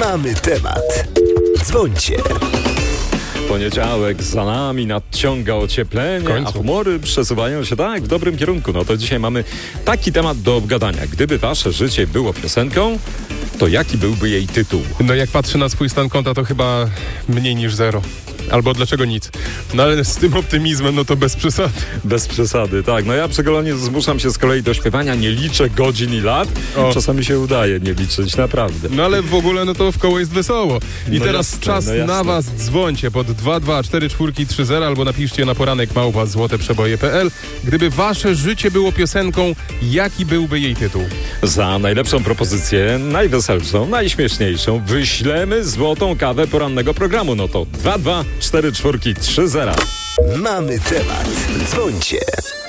Mamy temat. Dzwońcie. Poniedziałek za nami, nadciąga ocieplenie, a humory przesuwają się tak w dobrym kierunku. No to dzisiaj mamy taki temat do obgadania. Gdyby wasze życie było piosenką, to jaki byłby jej tytuł? No jak patrzę na swój stan konta, to chyba mniej niż 0. Albo dlaczego nic? No ale z tym optymizmem, no to bez przesady. Bez przesady, tak. No ja przy Golonie zmuszam się z kolei do śpiewania, nie liczę godzin i lat. Czasami się udaje nie liczyć, naprawdę. No ale w ogóle, no to w koło jest wesoło. I no teraz jasne, czas na was. Dzwońcie pod 2244330 albo napiszcie na poranek@złoteprzeboje.pl. Gdyby wasze życie było piosenką, jaki byłby jej tytuł? Za najlepszą propozycję, najweselszą, najśmieszniejszą wyślemy złotą kawę porannego programu. No to 2244330. Mamy temat. Dzwońcie.